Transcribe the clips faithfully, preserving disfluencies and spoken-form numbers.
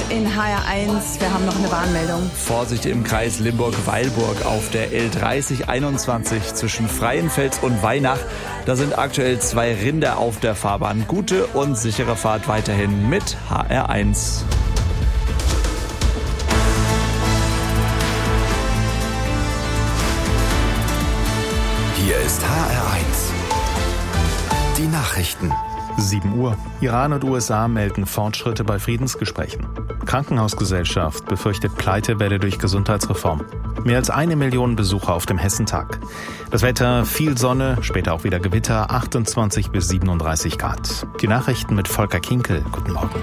in H R eins. Wir haben noch eine Warnmeldung. Vorsicht im Kreis Limburg-Weilburg auf der L dreißig einundzwanzig zwischen Freienfels und Weinach. Da sind aktuell zwei Rinder auf der Fahrbahn. Gute und sichere Fahrt weiterhin mit H R eins. Hier ist H R eins. Die Nachrichten. sieben Uhr. Iran und U S A melden Fortschritte bei Friedensgesprächen. Krankenhausgesellschaft befürchtet Pleitewelle durch Gesundheitsreform. Mehr als eine Million Besucher auf dem Hessentag. Das Wetter, viel Sonne, später auch wieder Gewitter, achtundzwanzig bis siebenunddreißig Grad. Die Nachrichten mit Volker Kinkel. Guten Morgen.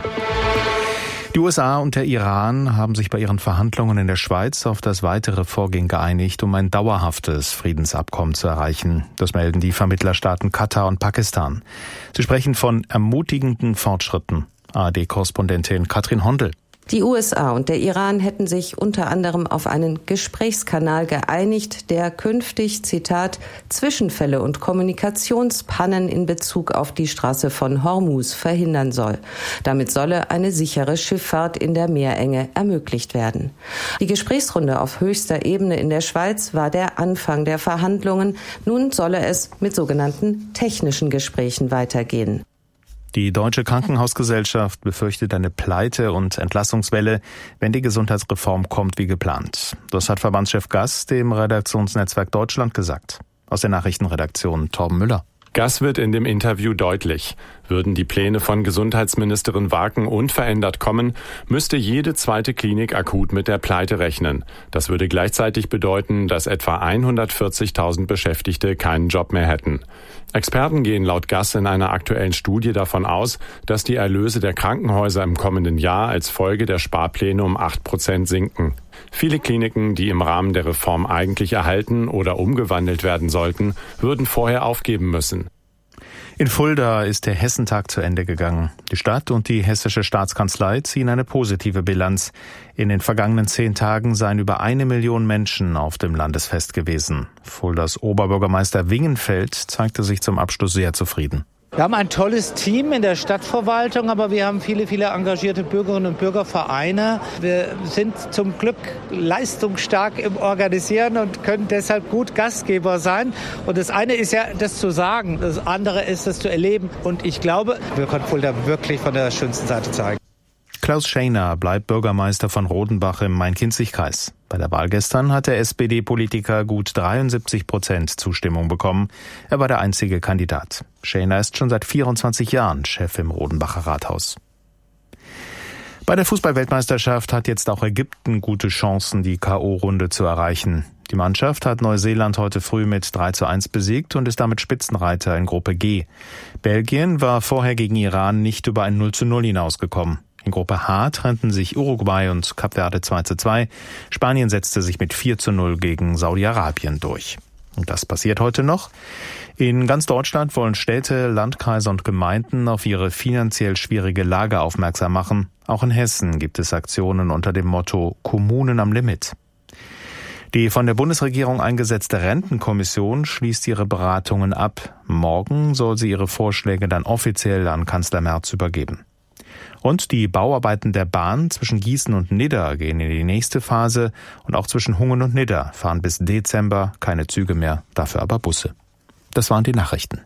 Die U S A und der Iran haben sich bei ihren Verhandlungen in der Schweiz auf das weitere Vorgehen geeinigt, um ein dauerhaftes Friedensabkommen zu erreichen. Das melden die Vermittlerstaaten Katar und Pakistan. Sie sprechen von ermutigenden Fortschritten. A R D-Korrespondentin Katrin Hondel. Die U S A und der Iran hätten sich unter anderem auf einen Gesprächskanal geeinigt, der künftig, Zitat, Zwischenfälle und Kommunikationspannen in Bezug auf die Straße von Hormuz verhindern soll. Damit solle eine sichere Schifffahrt in der Meerenge ermöglicht werden. Die Gesprächsrunde auf höchster Ebene in der Schweiz war der Anfang der Verhandlungen. Nun solle es mit sogenannten technischen Gesprächen weitergehen. Die Deutsche Krankenhausgesellschaft befürchtet eine Pleite- und Entlassungswelle, wenn die Gesundheitsreform kommt wie geplant. Das hat Verbandschef Gass dem Redaktionsnetzwerk Deutschland gesagt. Aus der Nachrichtenredaktion Torben Müller. Gass wird in dem Interview deutlich. Würden die Pläne von Gesundheitsministerin Waken unverändert kommen, müsste jede zweite Klinik akut mit der Pleite rechnen. Das würde gleichzeitig bedeuten, dass etwa hundertvierzigtausend Beschäftigte keinen Job mehr hätten. Experten gehen laut Gass in einer aktuellen Studie davon aus, dass die Erlöse der Krankenhäuser im kommenden Jahr als Folge der Sparpläne um acht Prozent sinken. Viele Kliniken, die im Rahmen der Reform eigentlich erhalten oder umgewandelt werden sollten, würden vorher aufgeben müssen. In Fulda ist der Hessentag zu Ende gegangen. Die Stadt und die Hessische Staatskanzlei ziehen eine positive Bilanz. In den vergangenen zehn Tagen seien über eine Million Menschen auf dem Landesfest gewesen. Fuldas Oberbürgermeister Wingenfeld zeigte sich zum Abschluss sehr zufrieden. Wir haben ein tolles Team in der Stadtverwaltung, aber wir haben viele, viele engagierte Bürgerinnen und Bürgervereine. Wir sind zum Glück leistungsstark im Organisieren und können deshalb gut Gastgeber sein. Und das eine ist ja, das zu sagen, das andere ist, das zu erleben. Und ich glaube, wir konnten Fulda wirklich von der schönsten Seite zeigen. Klaus Schäner bleibt Bürgermeister von Rodenbach im Main-Kinzig-Kreis. Bei der Wahl gestern hat der S P D-Politiker gut dreiundsiebzig Prozent Zustimmung bekommen. Er war der einzige Kandidat. Schäner ist schon seit vierundzwanzig Jahren Chef im Rodenbacher Rathaus. Bei der Fußball-Weltmeisterschaft hat jetzt auch Ägypten gute Chancen, die K O-Runde zu erreichen. Die Mannschaft hat Neuseeland heute früh mit drei zu eins besiegt und ist damit Spitzenreiter in Gruppe G. Belgien war vorher gegen Iran nicht über ein null zu null hinausgekommen. In Gruppe H trennten sich Uruguay und Kap Verde zwei zu zwei. Spanien setzte sich mit vier zu null gegen Saudi-Arabien durch. Und das passiert heute noch. In ganz Deutschland wollen Städte, Landkreise und Gemeinden auf ihre finanziell schwierige Lage aufmerksam machen. Auch in Hessen gibt es Aktionen unter dem Motto Kommunen am Limit. Die von der Bundesregierung eingesetzte Rentenkommission schließt ihre Beratungen ab. Morgen soll sie ihre Vorschläge dann offiziell an Kanzler Merz übergeben. Und die Bauarbeiten der Bahn zwischen Gießen und Nidda gehen in die nächste Phase. Und auch zwischen Hungen und Nidda fahren bis Dezember keine Züge mehr, dafür aber Busse. Das waren die Nachrichten.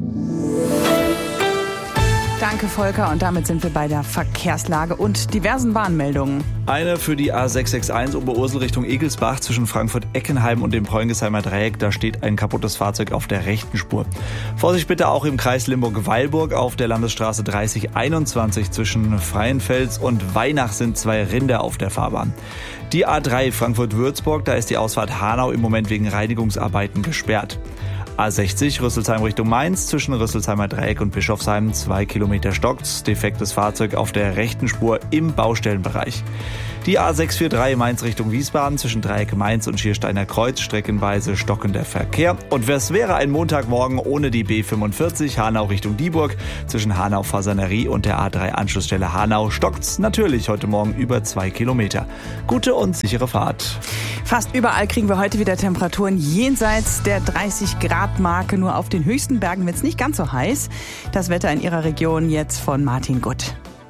Danke, Volker. Und damit sind wir bei der Verkehrslage und diversen Warnmeldungen. Eine für die A sechs sechs eins Oberursel Richtung Egelsbach zwischen Frankfurt-Eckenheim und dem Preungesheimer Dreieck. Da steht ein kaputtes Fahrzeug auf der rechten Spur. Vorsicht bitte auch im Kreis Limburg-Weilburg auf der Landesstraße dreißig einundzwanzig zwischen Freienfels und Weinach sind zwei Rinder auf der Fahrbahn. Die A drei Frankfurt-Würzburg, da ist die Ausfahrt Hanau im Moment wegen Reinigungsarbeiten gesperrt. A sechzig Rüsselsheim Richtung Mainz zwischen Rüsselsheimer Dreieck und Bischofsheim zwei Kilometer stockt. Defektes Fahrzeug auf der rechten Spur im Baustellenbereich. Die A sechs vier drei Mainz Richtung Wiesbaden zwischen Dreieck Mainz und Schiersteiner Kreuz streckenweise stockender Verkehr. Und was wäre ein Montagmorgen ohne die B fünfundvierzig Hanau Richtung Dieburg? Zwischen Hanau Fasanerie und der A drei Anschlussstelle Hanau stockt's natürlich heute Morgen über zwei Kilometer. Gute und sichere Fahrt. Fast überall kriegen wir heute wieder Temperaturen jenseits der dreißig Grad Marke. Nur auf den höchsten Bergen wird es nicht ganz so heiß. Das Wetter in Ihrer Region jetzt von Martin Gutt.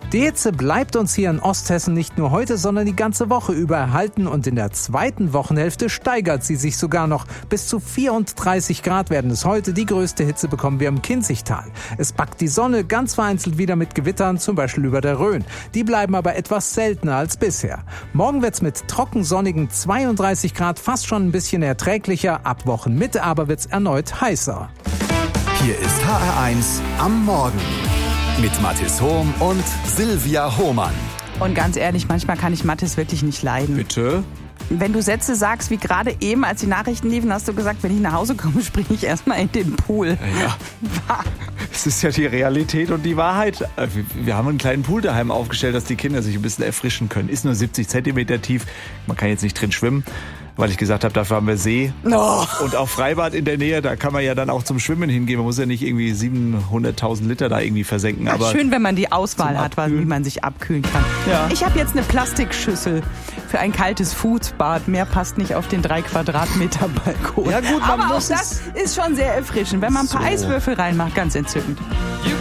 Die Hitze bleibt uns hier in Osthessen nicht nur heute, sondern die ganze Woche über erhalten und in der zweiten Wochenhälfte steigert sie sich sogar noch. Bis zu vierunddreißig Grad werden es heute. Die größte Hitze bekommen wir im Kinzigtal. Es packt die Sonne ganz vereinzelt wieder mit Gewittern, zum Beispiel über der Rhön. Die bleiben aber etwas seltener als bisher. Morgen wird's mit trocken sonnigen zweiunddreißig Grad fast schon ein bisschen erträglicher. Ab Wochenmitte aber wird's erneut heißer. Hier ist H R eins am Morgen mit Mathis Hohm und Silvia Hohmann. Und ganz ehrlich, manchmal kann ich Mathis wirklich nicht leiden. Bitte? Wenn du Sätze sagst, wie gerade eben, als die Nachrichten liefen, hast du gesagt, wenn ich nach Hause komme, springe ich erstmal in den Pool. Ja. Es ist ja die Realität und die Wahrheit. Wir haben einen kleinen Pool daheim aufgestellt, dass die Kinder sich ein bisschen erfrischen können. Ist nur siebzig Zentimeter tief. Man kann jetzt nicht drin schwimmen, weil ich gesagt habe, dafür haben wir See. Oh. Und auch Freibad in der Nähe, da kann man ja dann auch zum Schwimmen hingehen. Man muss ja nicht irgendwie siebenhunderttausend Liter da irgendwie versenken. Ach, aber schön, wenn man die Auswahl hat, wie man sich abkühlen kann. Ja. Ich habe jetzt eine Plastikschüssel für ein kaltes Fußbad. Mehr passt nicht auf den drei Quadratmeter Balkon. Ja gut, man aber muss auch das ist schon sehr erfrischend. Wenn man ein paar So. Eiswürfel reinmacht, ganz entzückend.